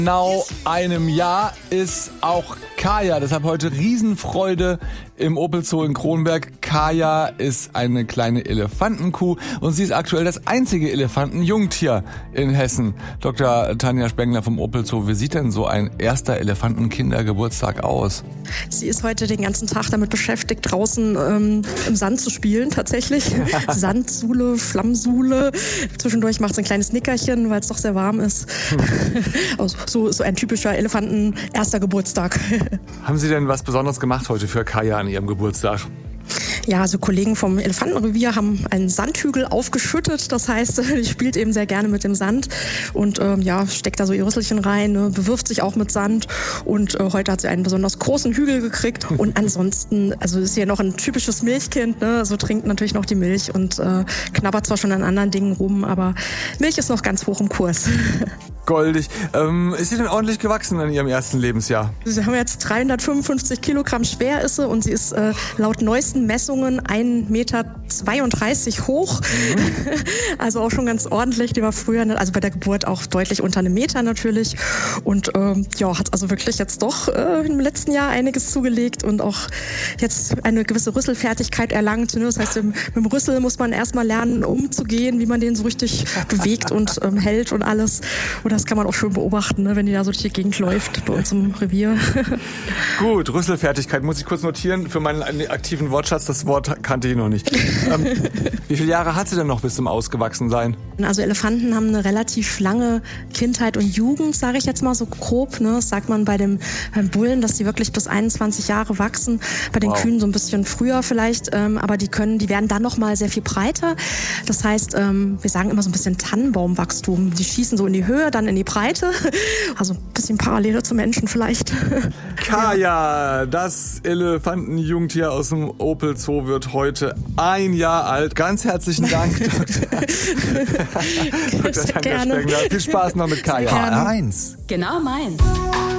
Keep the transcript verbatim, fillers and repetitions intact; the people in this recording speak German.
Genau einem Jahr ist auch Kaya. Deshalb heute Riesenfreude im Opel Zoo in Kronberg. Kaya ist eine kleine Elefantenkuh und sie ist aktuell das einzige Elefantenjungtier in Hessen. Doktor Tanja Spengler vom Opel Zoo, wie sieht denn so ein erster Elefantenkindergeburtstag aus? Sie ist heute den ganzen Tag damit beschäftigt, draußen ähm, im Sand zu spielen tatsächlich. Sandsuhle, Flammsuhle. Zwischendurch macht sie ein kleines Nickerchen, weil es doch sehr warm ist. Also, so, so ein typischer Elefanten-erster Geburtstag. Haben Sie denn was Besonderes gemacht heute für Kaya an Ihrem Geburtstag? Ja, also Kollegen vom Elefantenrevier haben einen Sandhügel aufgeschüttet. Das heißt, die spielt eben sehr gerne mit dem Sand und ähm, ja, steckt da so ihr Rüsselchen rein, ne, bewirft sich auch mit Sand. Und äh, heute hat sie einen besonders großen Hügel gekriegt. Und ansonsten, also ist sie ja noch ein typisches Milchkind, ne, also trinkt natürlich noch die Milch und äh, knabbert zwar schon an anderen Dingen rum, aber Milch ist noch ganz hoch im Kurs. Goldig. Ähm, ist sie denn ordentlich gewachsen in ihrem ersten Lebensjahr? Sie haben jetzt dreihundertfünfundfünfzig Kilogramm schwer ist sie und sie ist äh, laut neuesten Messungen ein Meter zweiunddreißig hoch. Mhm. Also auch schon ganz ordentlich. Die war früher, also bei der Geburt auch deutlich unter einem Meter natürlich. Und ähm, ja, hat also wirklich jetzt doch äh, im letzten Jahr einiges zugelegt und auch jetzt eine gewisse Rüsselfertigkeit erlangt. Ne? Das heißt, im, mit dem Rüssel muss man erstmal lernen, umzugehen, wie man den so richtig bewegt und ähm, hält und alles. Und das kann man auch schön beobachten, ne? Wenn die da so durch die Gegend läuft bei uns im Revier. Gut, Rüsselfertigkeit muss ich kurz notieren für meinen aktiven Wortschatz. Das Wort kannte ich noch nicht. ähm, wie viele Jahre hat sie denn noch bis zum Ausgewachsensein? Also Elefanten haben eine relativ lange Kindheit und Jugend, sage ich jetzt mal so grob. Ne? Das sagt man bei dem beim Bullen, dass sie wirklich bis einundzwanzig Jahre wachsen. Bei den wow. Kühen so ein bisschen früher vielleicht, ähm, aber die können, die werden dann noch mal sehr viel breiter. Das heißt, ähm, wir sagen immer so ein bisschen Tannenbaumwachstum. Die schießen so in die Höhe, dann in die Breite. Also ein bisschen Parallele zu Menschen vielleicht. Kaya, das Elefantenjungtier aus dem Opel Zoo, wird heute ein Jahr alt. Ganz herzlichen Dank, Doktor Doktor Tanja Spengler. Viel Spaß noch mit Kaya. H eins. Genau meins.